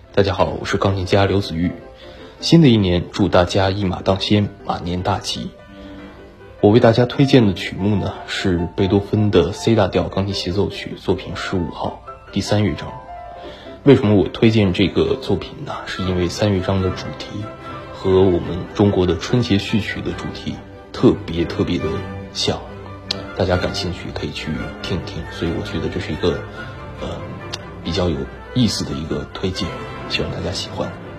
大家好，我是钢琴家刘子玉。新的一年，祝大家一马当先，马年大吉。我为大家推荐的曲目呢，是贝多芬的 C 大调钢琴协奏曲作品15号第3乐章。为什么我推荐这个作品呢？是因为3乐章的主题和我们中国的春节序曲的主题特别的像，大家感兴趣可以去听一听，所以我觉得这是一个比较有意思的一个推荐，希望大家喜欢。